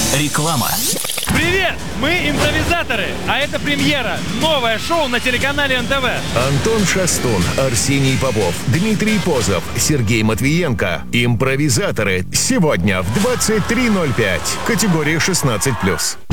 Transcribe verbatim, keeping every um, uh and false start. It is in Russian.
Реклама. Привет! Мы импровизаторы, а это премьера. Новое шоу на телеканале эн тэ вэ. Антон Шастун, Арсений Попов, Дмитрий Позов, Сергей Матвиенко. Импровизаторы. Сегодня в двадцать три ноль пять. Категория шестнадцать плюс.